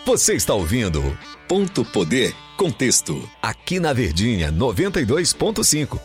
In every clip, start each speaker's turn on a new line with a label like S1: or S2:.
S1: Você está ouvindo Ponto Poder Contexto, aqui na Verdinha 92.5.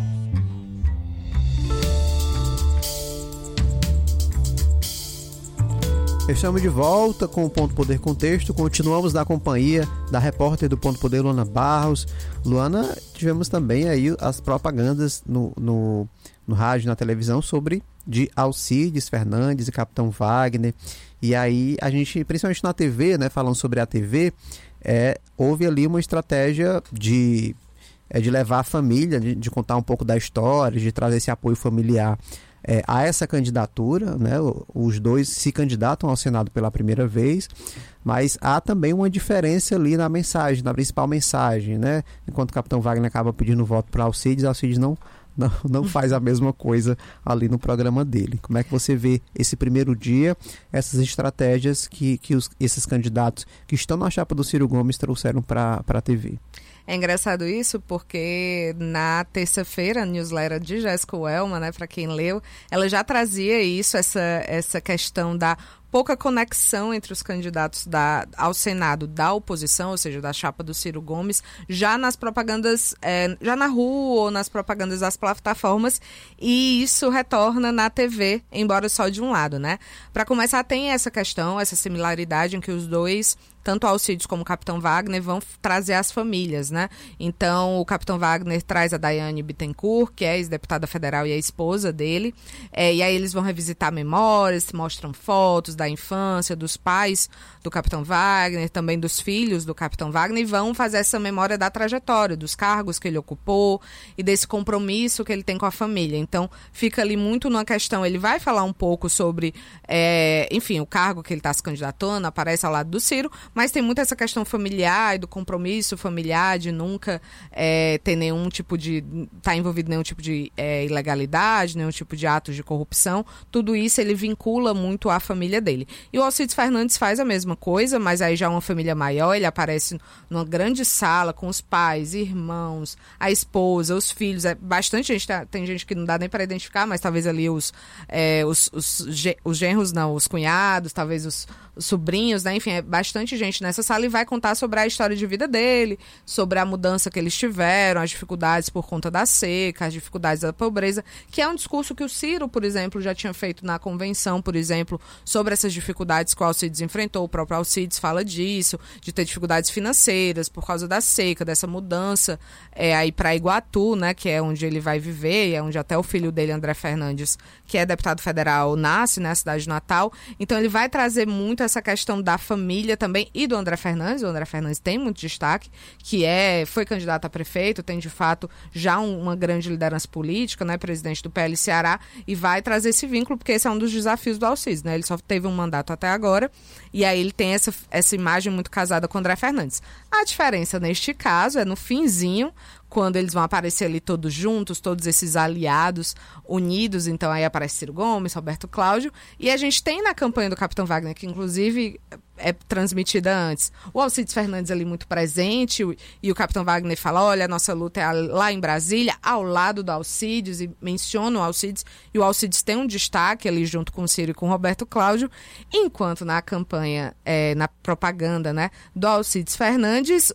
S2: Estamos de volta com o Ponto Poder Contexto. Continuamos na companhia da repórter do Ponto Poder, Luana Barros. Luana, tivemos também aí as propagandas no rádio, na televisão, de Alcides Fernandes e Capitão Wagner. E aí a gente, principalmente na TV, né, falando sobre a TV, houve ali uma estratégia de levar a família, de contar um pouco da história, de trazer esse apoio familiar a essa candidatura, né? Os dois se candidatam ao Senado pela primeira vez, mas há também uma diferença ali na mensagem, na principal mensagem, né? Enquanto o Capitão Wagner acaba pedindo voto para Alcides não faz a mesma coisa ali no programa dele. Como é que você vê esse primeiro dia, essas estratégias que esses candidatos que estão na chapa do Ciro Gomes trouxeram para a TV?
S3: É engraçado isso porque na terça-feira, a newsletter de Jéssica Welma, né, para quem leu, ela já trazia isso, essa questão da pouca conexão entre os candidatos ao Senado da oposição, ou seja, da chapa do Ciro Gomes, já nas propagandas, já na rua ou nas propagandas das plataformas, e isso retorna na TV, embora só de um lado, né? Para começar, tem essa questão, essa similaridade em que os dois, tanto Alcides como o Capitão Wagner, vão trazer as famílias, né? Então, o Capitão Wagner traz a Daiane Bittencourt, que é ex-deputada federal e a esposa dele, e aí eles vão revisitar memórias, mostram fotos da infância, dos pais do Capitão Wagner, também dos filhos do Capitão Wagner, e vão fazer essa memória da trajetória, dos cargos que ele ocupou e desse compromisso que ele tem com a família. Então, fica ali muito numa questão, ele vai falar um pouco sobre, enfim, o cargo que ele está se candidatando, aparece ao lado do Ciro, mas tem muito essa questão familiar e do compromisso familiar, de nunca ter nenhum tipo de... estar envolvido em nenhum tipo de ilegalidade, nenhum tipo de atos de corrupção. Tudo isso ele vincula muito à família dele. E o Alcides Fernandes faz a mesma coisa, mas aí já é uma família maior, ele aparece numa grande sala com os pais, irmãos, a esposa, os filhos, bastante gente, tem gente que não dá nem para identificar, mas talvez ali os genros não, os cunhados, talvez os sobrinhos, né? Enfim, é bastante gente nessa sala, e vai contar sobre a história de vida dele, sobre a mudança que eles tiveram, as dificuldades por conta da seca, as dificuldades da pobreza, que é um discurso que o Ciro, por exemplo, já tinha feito na convenção, por exemplo, sobre essas dificuldades que o Alcides enfrentou. O próprio Alcides fala disso, de ter dificuldades financeiras por causa da seca, dessa mudança aí para Iguatu, né, que é onde ele vai viver, é onde até o filho dele, André Fernandes, que é deputado federal, nasce, né, na cidade de Natal. Então ele vai trazer muito essa questão da família também e do André Fernandes. O André Fernandes tem muito destaque, que foi candidato a prefeito, tem de fato já uma grande liderança política, né, presidente do PL Ceará, e vai trazer esse vínculo, porque esse é um dos desafios do Alcides, né? Ele só teve um mandato até agora, e aí ele tem essa imagem muito casada com o André Fernandes. A diferença neste caso é no finzinho, quando eles vão aparecer ali todos juntos, todos esses aliados unidos. Então aí aparece Ciro Gomes, Roberto Cláudio, e a gente tem na campanha do Capitão Wagner, que inclusive é transmitida antes, o Alcides Fernandes ali muito presente, e o Capitão Wagner fala, olha, a nossa luta é lá em Brasília, ao lado do Alcides, e menciona o Alcides, e o Alcides tem um destaque ali junto com o Ciro e com o Roberto Cláudio, enquanto na campanha, na propaganda, né, do Alcides Fernandes,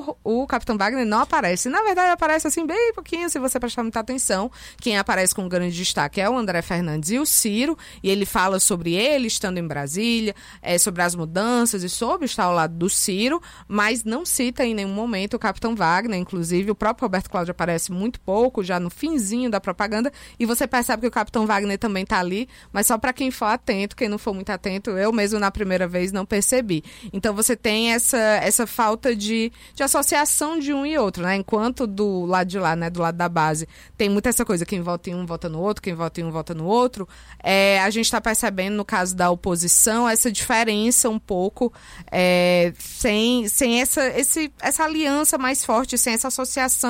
S3: o Capitão Wagner não aparece. Na verdade, aparece assim bem pouquinho, se você prestar muita atenção. Quem aparece com um grande destaque é o André Fernandes e o Ciro, e ele fala sobre ele estando em Brasília, sobre as mudanças e sobre estar ao lado do Ciro, mas não cita em nenhum momento o Capitão Wagner. Inclusive, o próprio Roberto Cláudio aparece muito pouco, já no finzinho da propaganda, e você percebe que o Capitão Wagner também está ali, mas só para quem for atento. Quem não for muito atento, eu mesmo na primeira vez não percebi. Então você tem essa falta de associação de um e outro, né? Enquanto do lado de lá, né, do lado da base, tem muita essa coisa, quem vota em um vota no outro, quem vota em um vota no outro, a gente está percebendo no caso da oposição essa diferença um pouco, sem essa aliança mais forte, sem essa associação